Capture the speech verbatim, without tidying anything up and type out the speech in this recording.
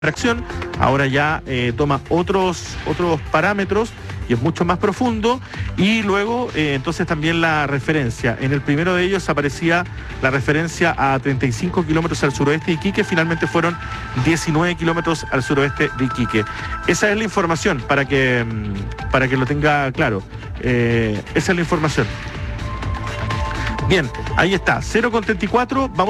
fracción, ahora ya eh, toma otros, otros parámetros y es mucho más profundo, y luego eh, entonces también la referencia. En el primero de ellos aparecía la referencia a treinta y cinco kilómetros al suroeste de Iquique, finalmente fueron diecinueve kilómetros al suroeste de Iquique. Esa es la información, para que, para que lo tenga claro. Eh, esa es la información. Bien, ahí está, cero con treinta y cuatro, vamos